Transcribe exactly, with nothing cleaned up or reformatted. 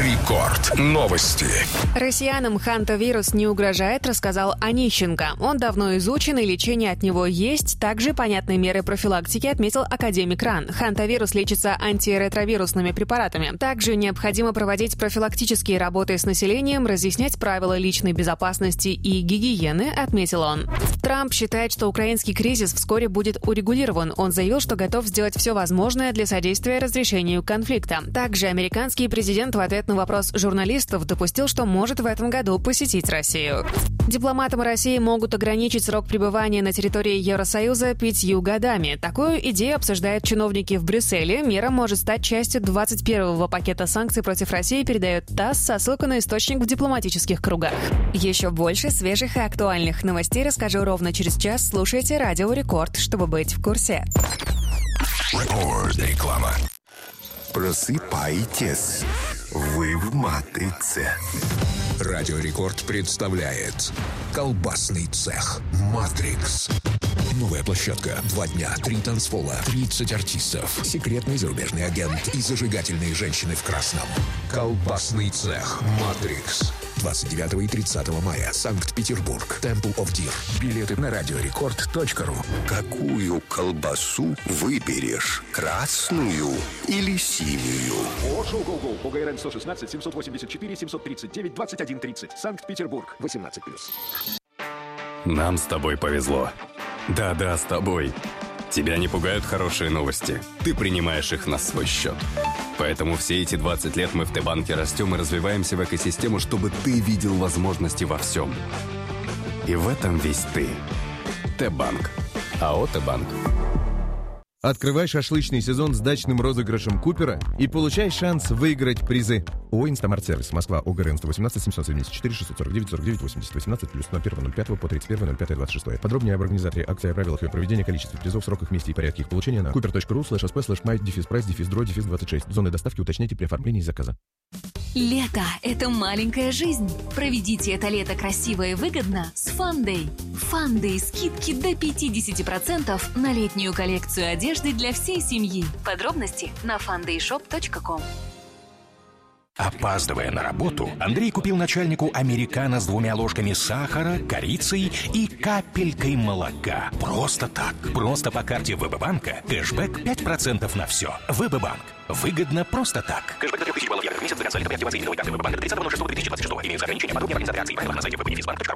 Рекорд. Новости. Россиянам хантавирус не угрожает, рассказал Онищенко. Он давно изучен, и лечение от него есть. Также понятные меры профилактики, отметил академик РАН. Хантавирус лечится антиретровирусными препаратами. Также необходимо проводить профилактические работы с населением, разъяснять правила личной безопасности и гигиены, отметил он. Трамп считает, что украинский кризис вскоре будет урегулирован. Он заявил, что готов сделать все возможное для содействия разрешению конфликта. Также американский президент в ответ на вопрос журналистов допустил, что может в этом году посетить Россию. Дипломатам России могут ограничить срок пребывания на территории Евросоюза пятью годами. Такую идею обсуждают чиновники в Брюсселе. Мера может стать частью двадцать первого пакета санкций против России, передает ТАСС со ссылкой на источник в дипломатических кругах. Еще больше свежих и актуальных новостей расскажу ровно через час. Слушайте Радио Рекорд, чтобы быть в курсе. Рекорд. Реклама. Просыпайтесь. Вы в матрице. Радио Рекорд представляет колбасный цех «Матрикс». Новая площадка. Два дня, три танцпола, тридцать артистов, секретный зарубежный агент и зажигательные женщины в красном. Колбасный цех «Матрикс». двадцать девятого и тридцатого мая. Санкт-Петербург. Temple of Deer. Билеты на радиорекорд точка ру. Какую колбасу выберешь? Красную или синюю? Ошо-го-го. ОГРН сто шестнадцать семьсот восемьдесят четыре семьсот тридцать девять двадцать один тридцать. Санкт-Петербург. восемнадцать плюс. Нам с тобой повезло. Да-да, с тобой. Тебя не пугают хорошие новости. Ты принимаешь их на свой счет. Поэтому все эти двадцать лет мы в Т-банке растем и развиваемся в экосистему, чтобы ты видел возможности во всем. И в этом весь ты. Т-банк. АО «Т-банк». Открывай шашлычный сезон с дачным розыгрышем Купера и получай шанс выиграть призы. ООО «Инстамарт-сервис». Москва. ОГРН сто восемнадцать семьсот семьдесят четыре шестьсот сорок девять сорок девять восемьдесят. восемнадцать плюс. ноль первого ноль пятого по тридцать первое ноль пятое двадцать шестое. Подробнее об организаторе акции, о правилах ее проведения, количестве призов, сроках, месте и порядке их получения на cooper.ru слэш сп слэш май дефис прайс дефис дро дефис двадцать шесть. Зоны доставки уточняйте при оформлении заказа. Лето – это маленькая жизнь. Проведите это лето красиво и выгодно с Фандэй. Фандэй – скидки до пятьдесят процентов на летнюю коллекцию одежды для всей семьи. Подробности на фандэй шоп точка ком. Опаздывая на работу, Андрей купил начальнику американо с двумя ложками сахара, корицей и капелькой молока. Просто так. Просто по карте ВБ-банка. Кэшбэк пять процентов на все. ВБ-банк. Выгодно просто так. Кэшбэк до трех тысяч баллов евро в месяц. До конца лета при активации новой карты ВБ-банка до тридцатого ноль шестого две тысячи двадцать шестого. Имеются ограничения. Подробнее в организации акции. Правила на сайте веб точка дефис банк точка ру.